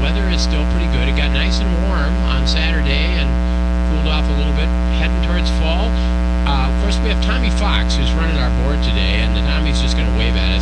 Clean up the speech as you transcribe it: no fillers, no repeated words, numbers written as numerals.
weather is still pretty good. It got nice and warm on Saturday and cooled off a little bit, heading towards fall. Of course, we have Tommy Fox, who's running our board today, and the Tommy's just going to wave at